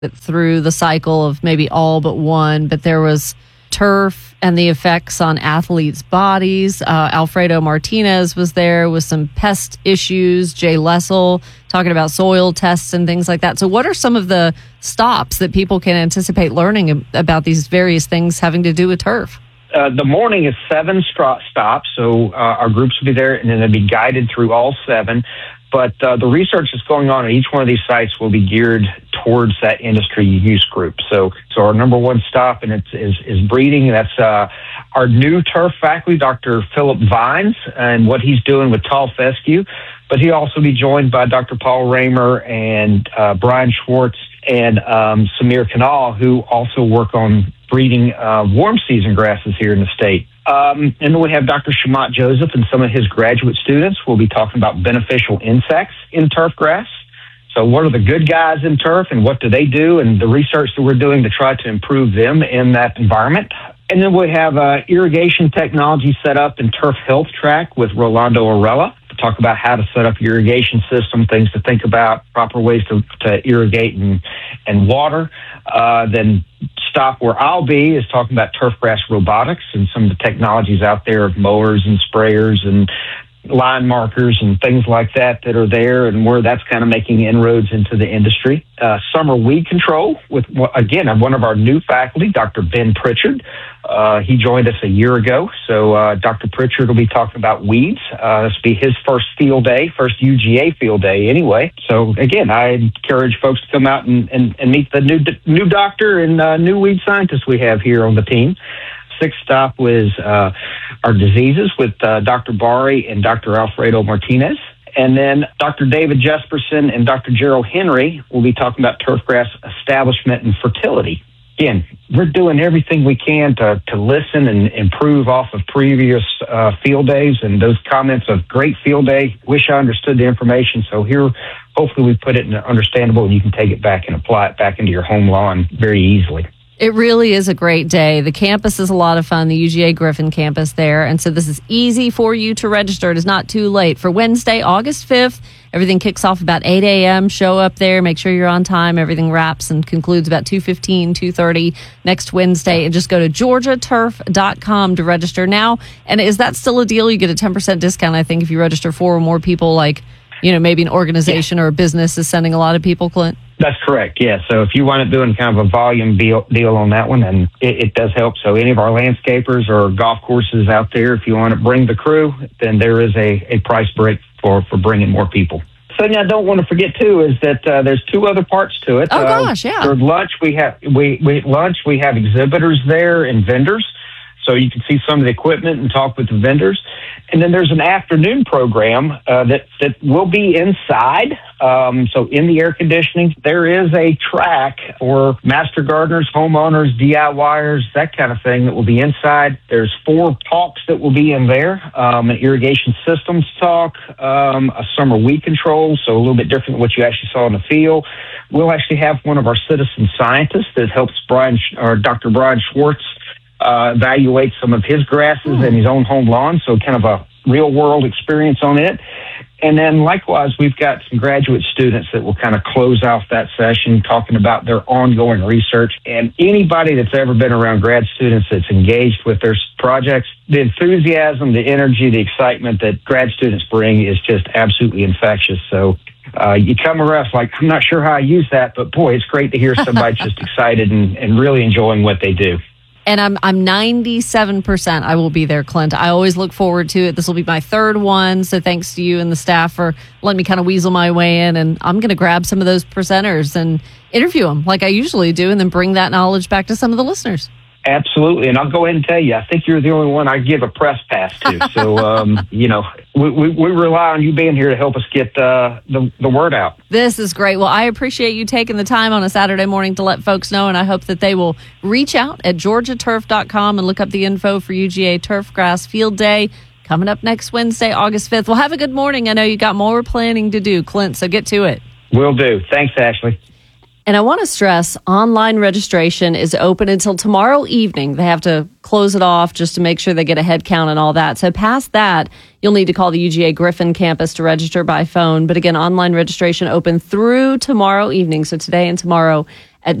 through the cycle of maybe all but one, but there was turf and the effects on athletes' bodies. Alfredo Martinez was there with some pest issues. Jay Lessel talking about soil tests and things like that. So what are some of the stops that people can anticipate learning about these various things having to do with turf? The morning is 7 stops, so our groups will be there, and then they'll be guided through all 7. But the research that's going on at each one of these sites will be geared towards that industry use group. So our number one stop and is breeding. That's our new turf faculty, Dr. Philip Vines, and what he's doing with tall fescue. But he'll also be joined by Dr. Paul Raymer and Brian Schwartz and Samir Kanal, who also work on breeding warm season grasses here in the state. And then we have Dr. Shamat Joseph and some of his graduate students will be talking about beneficial insects in turf grass. So what are the good guys in turf and what do they do, and the research that we're doing to try to improve them in that environment. And then we have irrigation technology set up in turf health track with Rolando Orella to talk about how to set up your irrigation system, things to think about, proper ways to irrigate and water. Then stop where I'll be is talking about turfgrass robotics and some of the technologies out there of mowers and sprayers and line markers and things like that are there, and where that's kind of making inroads into the industry. Summer weed control with, again, one of our new faculty, Dr. Ben Pritchard. He joined us a year ago. So Dr. Pritchard will be talking about weeds. This will be his first field day, first UGA field day anyway. So again, I encourage folks to come out and meet the new doctor and new weed scientist we have here on the team. 6th stop was our diseases with Dr. Bari and Dr. Alfredo Martinez. And then Dr. David Jesperson and Dr. Gerald Henry will be talking about turfgrass establishment and fertility. Again, we're doing everything we can to listen and improve off of previous field days, and those comments of great field day, wish I understood the information. So here, hopefully we put it in understandable and you can take it back and apply it back into your home lawn very easily. It really is a great day. The campus is a lot of fun, the UGA Griffin campus there. And so this is easy for you to register. It is not too late. For Wednesday, August 5th, everything kicks off about 8 a.m. Show up there. Make sure you're on time. Everything wraps and concludes about 2:15, 2:30 next Wednesday. And just go to georgiaturf.com to register now. And is that still a deal? You get a 10% discount, I think, if you register 4 or more people, like, maybe an organization or a business is sending a lot of people, Clint? That's correct, yeah. So if you want to do kind of a volume deal on that one, and it does help. So any of our landscapers or golf courses out there, if you want to bring the crew, then there is a price break for bringing more people. Something I don't want to forget, too, is that there's 2 other parts to it. Oh, gosh, yeah. For lunch, we have exhibitors there and vendors. So you can see some of the equipment and talk with the vendors. And then there's an afternoon program that will be inside. So in the air conditioning, there is a track for master gardeners, homeowners, DIYers, that kind of thing that will be inside. There's 4 talks that will be in there. An irrigation systems talk, a summer weed control, so a little bit different than what you actually saw in the field. We'll actually have one of our citizen scientists that helps Dr. Brian Schwartz evaluate some of his grasses in his own home lawn, so kind of a real-world experience on it. And then likewise, we've got some graduate students that will kind of close off that session talking about their ongoing research. And anybody that's ever been around grad students that's engaged with their projects, the enthusiasm, the energy, the excitement that grad students bring is just absolutely infectious. So you come around, it's like, I'm not sure how I use that, but boy, it's great to hear somebody just excited and really enjoying what they do. And I'm 97% I will be there, Clint. I always look forward to it. This will be my 3rd one, so thanks to you and the staff for letting me kind of weasel my way in. And I'm going to grab some of those presenters and interview them like I usually do, and then bring that knowledge back to some of the listeners. Absolutely. And I'll go ahead and tell you, I think you're the only one I give a press pass to. So, we rely on you being here to help us get the word out. This is great. Well, I appreciate you taking the time on a Saturday morning to let folks know, and I hope that they will reach out at georgiaturf.com and look up the info for UGA Turfgrass Field Day coming up next Wednesday, August 5th. Well, have a good morning. I know you got more planning to do, Clint, so get to it. Will do. Thanks, Ashley. And I want to stress, online registration is open until tomorrow evening. They have to close it off just to make sure they get a head count and all that. So past that, you'll need to call the UGA Griffin campus to register by phone. But again, online registration open through tomorrow evening, so today and tomorrow